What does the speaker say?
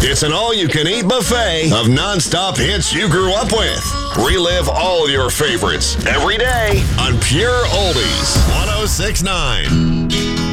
It's an all-you-can-eat buffet of non-stop hits you grew up with. Relive all your favorites every day on Pure Oldies 106.9.